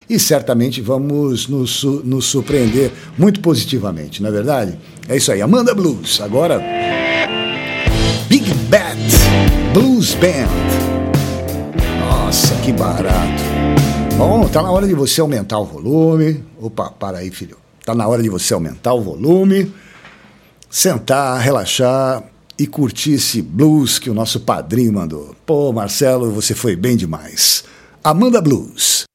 e certamente vamos nos surpreender muito positivamente, não é verdade? É isso aí, Amanda Blues. Agora, Big Bat Blues Band. Nossa, que barato. Bom, tá na hora de você aumentar o volume. Opa, para aí, filho. Tá na hora de você aumentar o volume, sentar, relaxar e curtir esse blues que o nosso padrinho mandou. Pô, Marcelo, você foi bem demais. Amanda Blues.